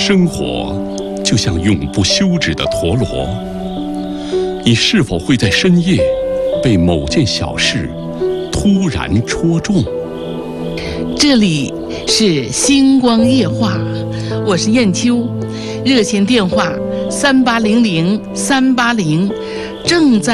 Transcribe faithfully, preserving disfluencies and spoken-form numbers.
生活就像永不休止的陀螺，你是否会在深夜被某件小事突然戳中？ 这里是星光夜话，我是燕秋，热线电话三八零零三八零，正在